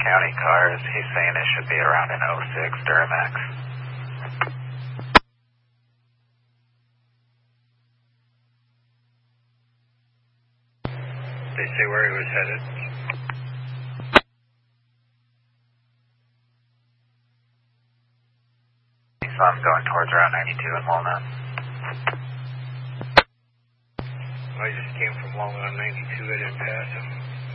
County cars. He's saying it should be around an '06 Duramax. They say where he was headed. So I'm going towards Route 92 in Walnut. I just came from Walnut on 92. I didn't pass him.